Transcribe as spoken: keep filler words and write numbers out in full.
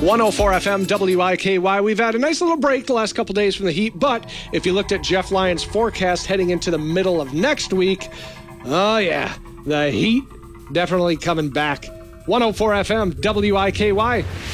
one oh four F M W I K Y. We've had a nice little break the last couple days from the heat, but if you looked at Jeff Lyons' forecast heading into the middle of next week, oh yeah, the heat definitely coming back. one oh four F M W I K Y.